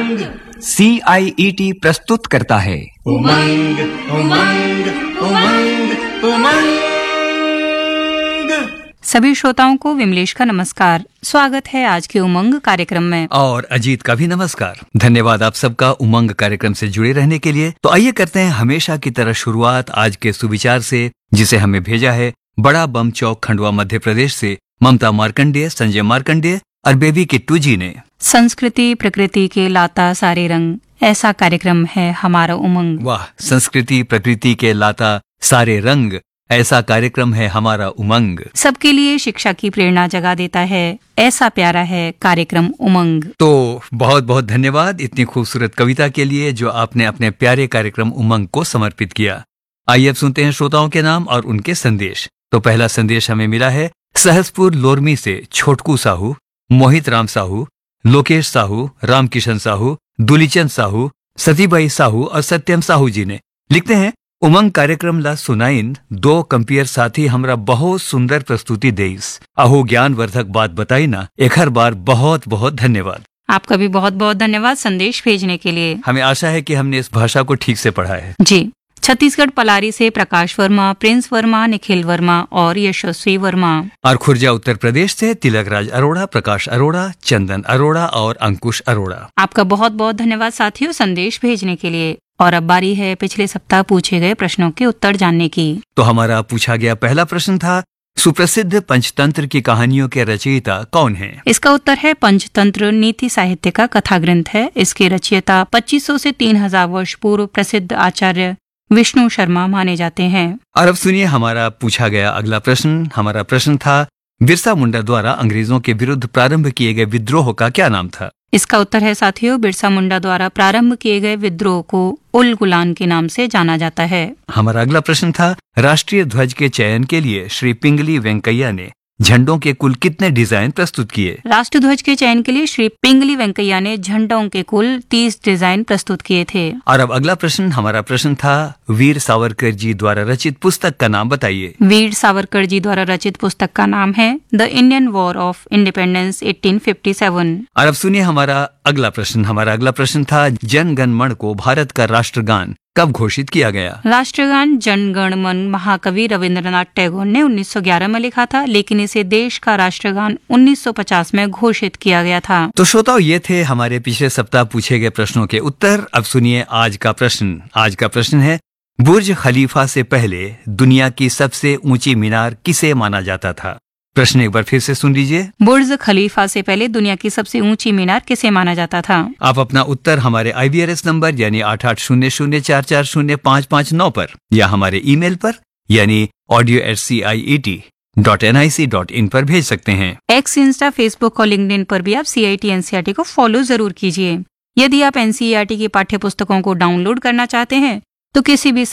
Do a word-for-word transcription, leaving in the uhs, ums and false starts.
उमंग सी आई E T प्रस्तुत करता है उमंग उमंग उमंग उमंग। सभी श्रोताओं को विमलेश का नमस्कार। स्वागत है आज के उमंग कार्यक्रम में। और अजीत का भी नमस्कार। धन्यवाद आप सबका उमंग कार्यक्रम से जुड़े रहने के लिए। तो आइए करते हैं हमेशा की तरह शुरुआत आज के सुविचार से, जिसे हमें भेजा है बड़ा बम चौक खंडवा मध्य प्रदेश से ममता मार्कंडेय, संजय मार्कंडेय और बेबी किट्टू जी ने। संस्कृति प्रकृति के लाता सारे रंग, ऐसा कार्यक्रम है हमारा उमंग। वाह, संस्कृति प्रकृति के लाता सारे रंग, ऐसा कार्यक्रम है हमारा उमंग। सबके लिए शिक्षा की प्रेरणा जगा देता है, ऐसा प्यारा है कार्यक्रम उमंग। तो बहुत बहुत धन्यवाद इतनी खूबसूरत कविता के लिए जो आपने अपने प्यारे कार्यक्रम उमंग को समर्पित किया। आइए अब सुनते हैं श्रोताओं के नाम और उनके संदेश। तो पहला संदेश हमें मिला है सहसपुर लोरमी से छोटकू साहू, मोहित राम साहू, लोकेश साहू, रामकिशन साहू, दुलीचंद साहू, सतीबाई साहू और सत्यम साहू जी ने। लिखते हैं, उमंग कार्यक्रम ला सुनाइन दो कंपियर साथी हमरा बहुत सुंदर प्रस्तुति देइस, अहो ज्ञानवर्धक बात बताई ना। एक हर बार बहुत बहुत धन्यवाद। आपका भी बहुत बहुत धन्यवाद संदेश भेजने के लिए। हमें आशा है कि हमने इस भाषा को ठीक से पढ़ा है। जी। छत्तीसगढ़ पलारी से प्रकाश वर्मा, प्रिंस वर्मा, निखिल वर्मा और यशस्वी वर्मा। और खुर्जा उत्तर प्रदेश से तिलकराज अरोड़ा, प्रकाश अरोड़ा, चंदन अरोड़ा और अंकुश अरोड़ा। आपका बहुत बहुत धन्यवाद साथियों संदेश भेजने के लिए। और अब बारी है पिछले सप्ताह पूछे गए प्रश्नों के उत्तर जानने की। तो हमारा पूछा गया पहला प्रश्न था, सुप्रसिद्ध पंचतंत्र की कहानियों के रचयिता कौन है? इसका उत्तर है पंचतंत्र नीति साहित्य का कथा ग्रंथ है। इसके रचयिता पच्चीस सौ से तीन हजार वर्ष पूर्व प्रसिद्ध आचार्य विष्णु शर्मा माने जाते हैं। और अब सुनिए हमारा पूछा गया अगला प्रश्न। हमारा प्रश्न था, बिरसा मुंडा द्वारा अंग्रेजों के विरुद्ध प्रारंभ किए गए विद्रोह का क्या नाम था? इसका उत्तर है साथियों, बिरसा मुंडा द्वारा प्रारंभ किए गए विद्रोह को उल गुलान के नाम से जाना जाता है। हमारा अगला प्रश्न था, राष्ट्रीय ध्वज के चयन के लिए श्री पिंगली वेंकैया ने झंडों के कुल कितने डिजाइन प्रस्तुत किए? राष्ट्र ध्वज के चयन के लिए श्री पिंगली वेंकैया ने झंडों के कुल तीस डिजाइन प्रस्तुत किए थे। और अब अगला प्रश्न हमारा प्रश्न था, वीर सावरकर जी द्वारा रचित पुस्तक का नाम बताइए। वीर सावरकर जी द्वारा रचित पुस्तक का नाम है the Indian war of independence अठारह सौ सत्तावन। और अब सुनिए हमारा अगला प्रश्न। हमारा अगला प्रश्न था, जन गण मन को भारत का राष्ट्रगान कब घोषित किया गया? राष्ट्रगान जन गण मन महाकवि रविंद्रनाथ टैगोर ने उन्नीस सौ ग्यारह में लिखा था, लेकिन इसे देश का राष्ट्रगान उन्नीस सौ पचास में घोषित किया गया था। तो श्रोताओ, ये थे हमारे पिछले सप्ताह पूछे गए प्रश्नों के उत्तर। अब सुनिए आज का प्रश्न। आज का प्रश्न है, बुर्ज खलीफा से पहले दुनिया की सबसे ऊंची मीनार किसे माना जाता था? प्रश्न एक बार फिर से सुन लीजिए। बुर्ज खलीफा से पहले दुनिया की सबसे ऊंची मीनार किसे माना जाता था? आप अपना उत्तर हमारे आई वी आर एस नंबर यानी आठ आठ शून्य शून्य चार चार शून्य पाँच पाँच नौ पर या हमारे ईमेल पर यानी audio eight C I E T dot N I C dot in पर भेज सकते हैं। एक्स, इंस्टा, फेसबुक और लिंक्डइन पर भी आप सी I T N C E R T को फॉलो जरूर कीजिए। यदि आप N C E R T की पाठ्य पुस्तकों को डाउनलोड करना चाहते हैं तो किसी भी